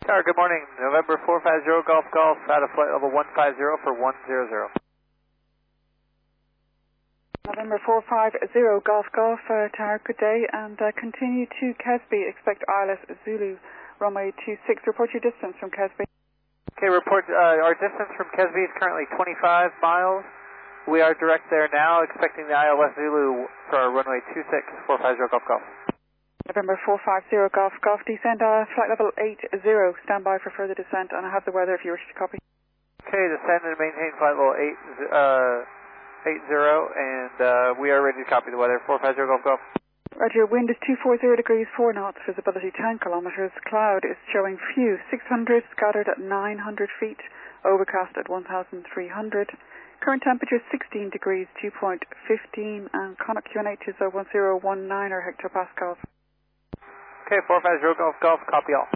Tower, good morning. November 450 Golf Golf out of flight level 150 for 100. November 450 Golf Golf, Tower, good day, and continue to Kesby. Expect ILS Zulu, runway 26. Report your distance from Kesby. Okay, report, our distance from Kesby is currently 25 miles. We are direct there now, expecting the ILS Zulu for runway 26, 450 Golf Golf. November 450 Golf Golf, descend flight level 80. Stand by for further descent, and I have the weather if you wish to copy. Okay, descend and maintain flight level 80, and we are ready to copy the weather. 450 Golf Golf. Roger, wind is 240 degrees 4 knots, visibility 10 kilometers. Cloud is showing few, 600, scattered at 900 feet, overcast at 1,300. Current temperature 16 degrees, 2.15, and Connaught QNH is 1019 or hectopascals. Okay, 450 Golf Golf, copy all.